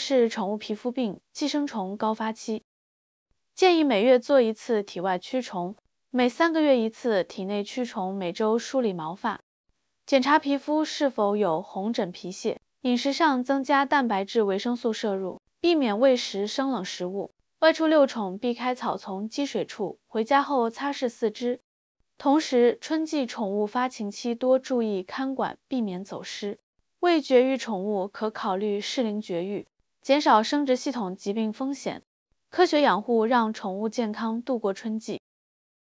是宠物皮肤病、寄生虫高发期，建议每月做一次体外驱虫，每3个月一次体内驱虫，每周梳理毛发，检查皮肤是否有红疹皮屑。饮食上增加蛋白质、维生素摄入，避免喂食生冷食物。外出遛宠避开草丛、积水处，回家后擦拭四肢。同时，春季宠物发情期多注意看管，避免走失。未绝育宠物可考虑适龄绝育，减少生殖系统疾病风险。科学养护让宠物健康度过春季。